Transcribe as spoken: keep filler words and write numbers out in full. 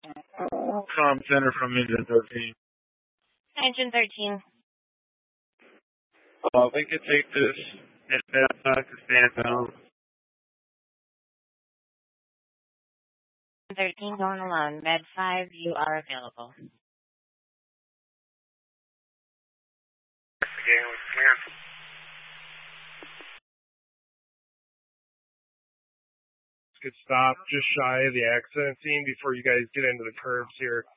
Com Center from Engine thirteen. Engine thirteen. Uh, we can take this at that back to stand down. thirteen going alone. Med five, you are available. Again, we can. Good stop just shy of the accident scene before you guys get into the curves here.